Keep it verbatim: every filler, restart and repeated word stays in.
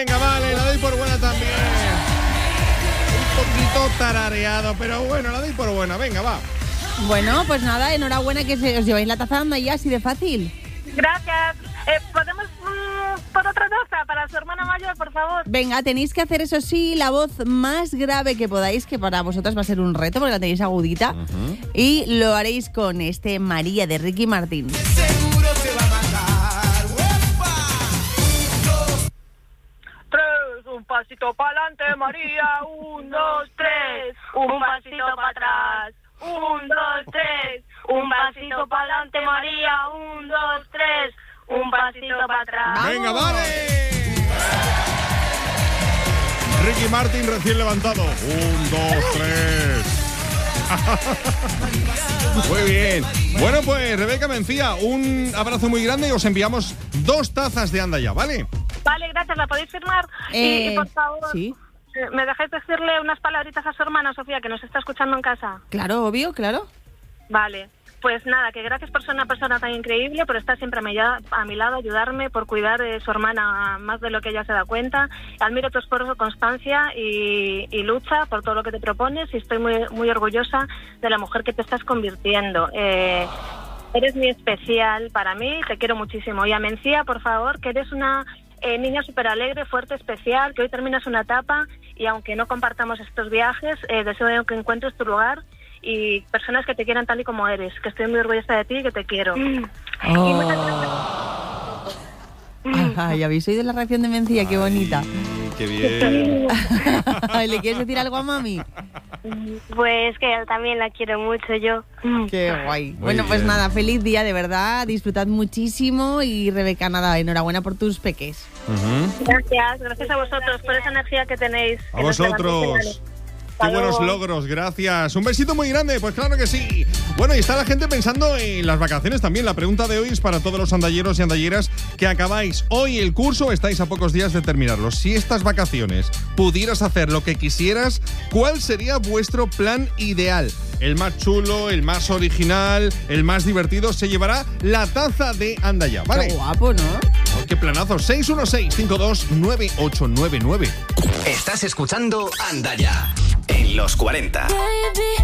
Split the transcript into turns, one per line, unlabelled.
Venga, vale, la doy por buena también. Un poquito tarareado, pero bueno, la doy por buena. Venga, va.
Bueno, pues nada, enhorabuena que os lleváis la taza de anda ya, así de fácil.
Gracias. Eh, ¿Podemos mmm, por otra taza para su hermana mayor, por favor?
Venga, tenéis que hacer, eso sí, la voz más grave que podáis, que para vosotras va a ser un reto porque la tenéis agudita. Uh-huh. Y lo haréis con este María de Ricky Martin.
Seguro te va a matar. ¡Uepa! Un, dos,
tres, un pasito para adelante, María. Un, dos, tres. Un pasito para atrás. Un, dos, tres. Un pasito para adelante, María. Un, dos, tres. Un pasito para atrás.
¡Vamos!
¡Venga, vale! Ricky Martin recién levantado. Un, dos, tres. Muy bien. Bueno, pues Rebeca Mencía, un abrazo muy grande y os enviamos dos tazas de Anda Ya, ¿vale?
Vale, gracias. ¿La podéis firmar?
Eh,
y, y por favor,
sí.
¿me dejáis decirle unas palabritas a su hermana, Sofía, que nos está escuchando en casa?
Claro, obvio, claro.
Vale. Pues nada, que gracias por ser una persona tan increíble, por estar siempre a mi, a mi lado, ayudarme, por cuidar de su hermana más de lo que ella se da cuenta. Admiro tu esfuerzo, constancia y, y lucha por todo lo que te propones y estoy muy, muy orgullosa de la mujer que te estás convirtiendo. Eh, eres muy especial para mí, te quiero muchísimo. Y a Mencía, por favor, que eres una eh, niña súper alegre, fuerte, especial, que hoy terminas una etapa y aunque no compartamos estos viajes, eh, deseo que encuentres tu lugar y personas que te quieran tal y como eres, que estoy muy orgullosa de ti y que te quiero.
Oh.
Y muchas gracias.
Ay, ¿habéis oído la reacción de Mencía? Qué bonita.
Ay, qué bien.
¿Le quieres decir algo a mami?
Pues que también la quiero mucho yo.
Qué guay.
Muy
bueno, pues
bien.
nada, feliz día, de verdad. Disfrutad muchísimo y Rebeca, nada, enhorabuena por tus peques.
Uh-huh.
Gracias, gracias a vosotros por esa energía que tenéis.
A vosotros. Qué buenos logros, gracias. Un besito muy grande, pues claro que sí. Bueno, y está la gente pensando en las vacaciones también. La pregunta de hoy es para todos los andalleros y andalleras que acabáis hoy el curso, estáis a pocos días de terminarlo. Si estas vacaciones pudieras hacer lo que quisieras, ¿cuál sería vuestro plan ideal? El más chulo, el más original, el más divertido, se llevará la taza de Anda Ya, ¿vale?
Qué guapo, ¿no?
Oh, qué planazo. seis uno seis, cinco dos nueve ocho nueve nueve.
Estás escuchando Anda Ya en los cuarenta.
Baby.